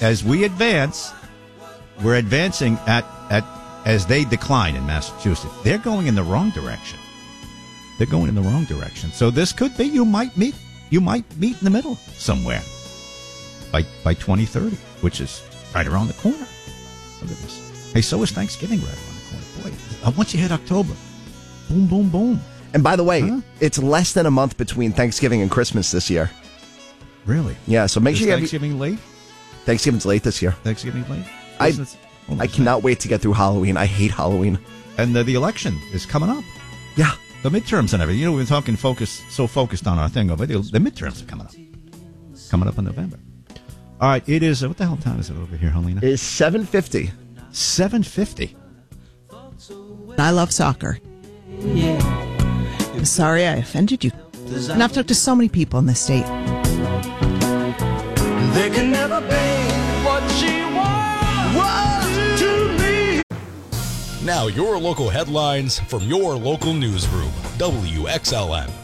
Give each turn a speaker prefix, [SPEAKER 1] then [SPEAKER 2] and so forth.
[SPEAKER 1] as we advance, we're advancing as they decline in Massachusetts. They're going in the wrong direction. So this could be you might meet in the middle somewhere by 2030, which is right around the corner. Look at this. Hey, so is Thanksgiving right around the corner. Boy, once you hit October, boom, boom, boom.
[SPEAKER 2] And by the way, it's less than a month between Thanksgiving and Christmas this year.
[SPEAKER 1] Really?
[SPEAKER 2] Yeah, so make sure you have...
[SPEAKER 1] Thanksgiving late?
[SPEAKER 2] Thanksgiving's late this year.
[SPEAKER 1] Thanksgiving late?
[SPEAKER 2] I cannot wait to get through Halloween. I hate Halloween.
[SPEAKER 1] And the election is coming up.
[SPEAKER 2] Yeah.
[SPEAKER 1] The midterms and everything. You know, we've been focused on our thing over there. The midterms are coming up. Coming up in November. All right, it is... what the hell time is it over here, Helena?
[SPEAKER 2] It is 7:50.
[SPEAKER 1] 7:50.
[SPEAKER 3] I love soccer. Yeah. I'm sorry I offended you. And I've talked to so many people in this state.
[SPEAKER 4] They can never be what she was to me.
[SPEAKER 5] Now your local headlines from your local newsroom. WXLM.